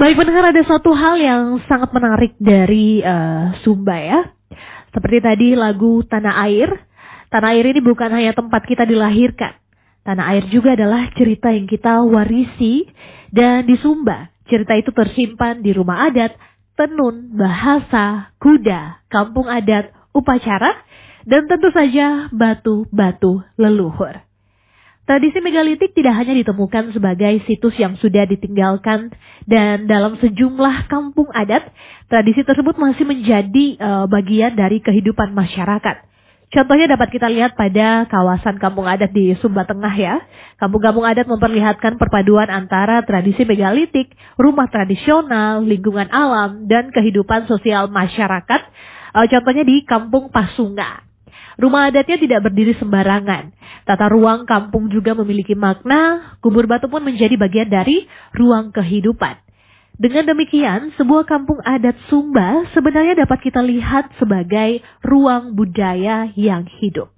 Baik pendengar, ada satu hal yang sangat menarik dari Sumba ya. Seperti tadi lagu Tanah Air. Tanah Air ini bukan hanya tempat kita dilahirkan. Tanah Air juga adalah cerita yang kita warisi. Dan di Sumba, cerita itu tersimpan di rumah adat, tenun, bahasa, kuda, kampung adat, upacara, dan tentu saja batu-batu leluhur. Tradisi megalitik tidak hanya ditemukan sebagai situs yang sudah ditinggalkan, dan dalam sejumlah kampung adat, tradisi tersebut masih menjadi bagian dari kehidupan masyarakat. Contohnya dapat kita lihat pada kawasan kampung adat di Sumba Tengah ya. Kampung-kampung adat memperlihatkan perpaduan antara tradisi megalitik, rumah tradisional, lingkungan alam, dan kehidupan sosial masyarakat. Contohnya di Kampung Pasunga. Rumah adatnya tidak berdiri sembarangan. Tata ruang kampung juga memiliki makna, kubur batu pun menjadi bagian dari ruang kehidupan. Dengan demikian, sebuah kampung adat Sumba sebenarnya dapat kita lihat sebagai ruang budaya yang hidup.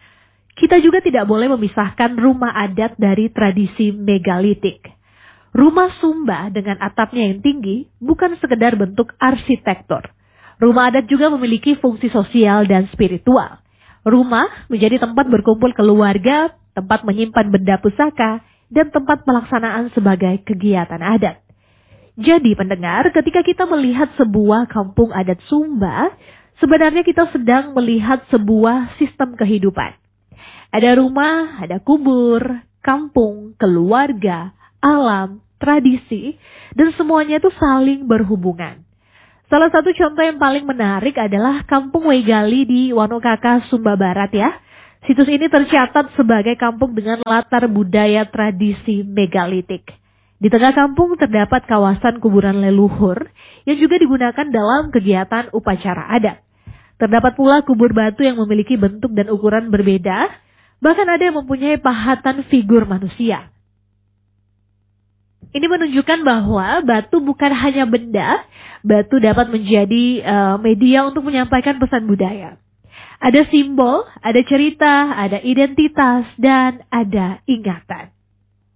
Kita juga tidak boleh memisahkan rumah adat dari tradisi megalitik. Rumah Sumba dengan atapnya yang tinggi bukan sekedar bentuk arsitektur. Rumah adat juga memiliki fungsi sosial dan spiritual. Rumah menjadi tempat berkumpul keluarga, tempat menyimpan benda pusaka, dan tempat pelaksanaan sebagai kegiatan adat. Jadi pendengar, ketika kita melihat sebuah kampung adat Sumba, sebenarnya kita sedang melihat sebuah sistem kehidupan. Ada rumah, ada kubur, kampung, keluarga, alam, tradisi, dan semuanya itu saling berhubungan. Salah satu contoh yang paling menarik adalah Kampung Wegali di Wanokaka, Sumba Barat ya. Situs ini tercatat sebagai kampung dengan latar budaya tradisi megalitik. Di tengah kampung terdapat kawasan kuburan leluhur yang juga digunakan dalam kegiatan upacara adat. Terdapat pula kubur batu yang memiliki bentuk dan ukuran berbeda, bahkan ada yang mempunyai pahatan figur manusia. Ini menunjukkan bahwa batu bukan hanya benda, batu dapat menjadi media untuk menyampaikan pesan budaya. Ada simbol, ada cerita, ada identitas, dan ada ingatan.